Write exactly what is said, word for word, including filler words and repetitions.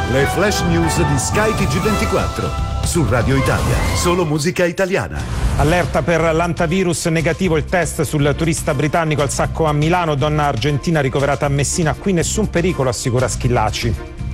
Le flash news di Sky T G ventiquattro. Su Radio Italia, solo musica italiana. Allerta per l'antivirus, negativo il test sul turista britannico al sacco a Milano. Donna argentina ricoverata a Messina, qui nessun pericolo, assicura Schillaci.